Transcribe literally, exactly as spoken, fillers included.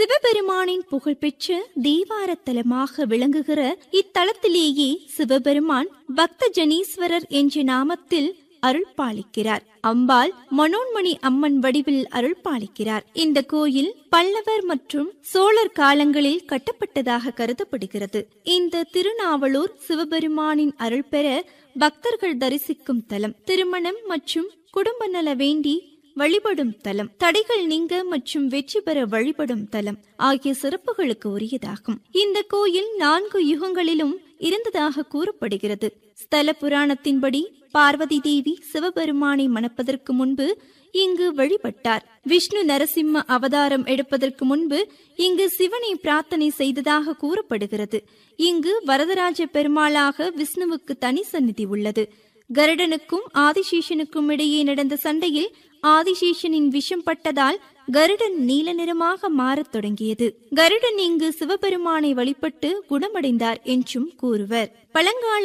சிவபெருமானின் புகழ்பெற்ற தேவாரத்தலமாக விளங்குகிற இத்தலத்திலேயே சிவபெருமான் பக்த ஜனீஸ்வரர் என்ற நாமத்தில் அருள் பாலிக்கிறார். அம்பாள் மனோன்மணி அம்மன் வடிவில் அருள் பாலிக்கிறார். இந்த கோயில் பல்லவர் மற்றும் சோழர் காலங்களில் கட்டப்பட்டதாக கருதப்படுகிறது. இந்த திருநாவலூர் சிவபெருமானின் அருள் பெற பக்தர்கள் தரிசிக்கும் தலம். திருமணம் மற்றும் குடும்ப நல வேண்டி வழிபடும் தலம், தடைகள் நீங்க மற்றும் வெற்றி பெற வழிபடும் தலம் ஆகிய சிறப்புகளுக்கு உரியதாகும். இந்த கோயில் நான்கு யுகங்களிலும் இருந்ததாக கூறப்படுகிறது. ஸ்தல புராணத்தின்படி பார்வதி தேவி சிவபெருமானை மணப்பதற்கு முன்பு இங்கு வழிபட்டார். விஷ்ணு நரசிம்ம அவதாரம் எடுப்பதற்கு முன்பு இங்கு சிவனை பிரார்த்தனை செய்ததாக கூறப்படுகிறது. இங்கு வரதராஜ பெருமாளாக விஷ்ணுவுக்கு தனி சந்நிதி உள்ளது. கருடனுக்கும் ஆதிசேஷனுக்கும் இடையே நடந்த சண்டையில் ஆதிசேஷனின் விஷம் பட்டதால் கருடன் நீல நிறமாக மாறத் தொடங்கியது. கருடன் இங்கு சிவபெருமானை வழிபட்டு குணமடைந்தார் என்றும் கூறுவர். பழங்கால